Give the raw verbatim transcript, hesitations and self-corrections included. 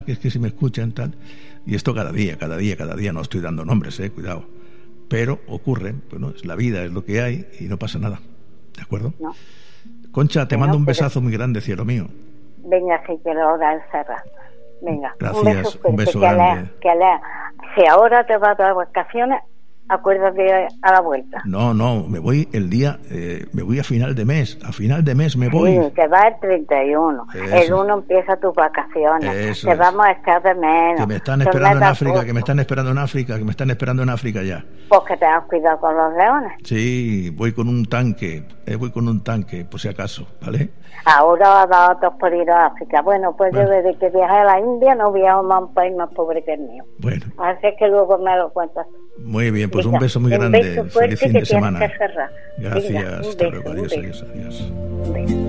que es que si me escuchan tal, y esto cada día, cada día, cada día, no estoy dando nombres, eh, cuidado, pero ocurre, bueno, es la vida, es lo que hay y no pasa nada, ¿de acuerdo? No. Concha, te Bueno, mando un pero... besazo muy grande, cielo mío. Venga, que quiero ahora encerrar. Venga, gracias, un beso fuerte, un beso que grande. Alea, que Alea, si ahora te vas a dar vacaciones, acuérdate a la vuelta. No, no, me voy el día, eh, me voy a final de mes, a final de mes me voy. Sí, te vas el treinta y uno, Eso. el uno empieza tus vacaciones, Eso te es. vamos a echar de menos. Que me están esperando en África, que me están esperando en África, que me están esperando en África ya. Pues que tengas cuidado con los leones. Sí, voy con un tanque, eh, voy con un tanque, por si acaso, ¿vale? Ahora va a dar otros por ir a África. Bueno, pues bueno. Yo desde que viajé a la India no viajo más a un país más pobre que el mío. Bueno. Así que luego me lo cuentas. Muy bien, pues Venga, un beso muy un grande. beso fuerte. Feliz fin que de semana. Que Gracias, Venga, hasta beso, luego, adiós, adiós, adiós. Un beso.